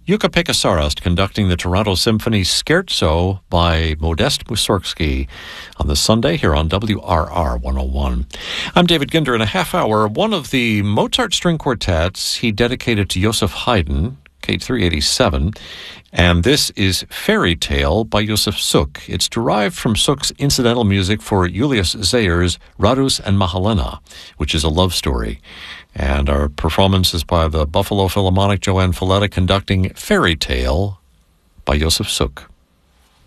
Jukka-Pekka Sarast conducting the Toronto Symphony Scherzo by Modest Mussorgsky on this Sunday here on WRR 101. I'm David Ginder. In a half hour, one of the Mozart string quartets he dedicated to Joseph Haydn, K387, and this is Fairy Tale by Josef Suk. It's derived from Suk's incidental music for Julius Zayer's Radus and Mahalena, which is a love story. And our performance is by the Buffalo Philharmonic, Joanne Falletta, conducting Fairy Tale by Josef Suk.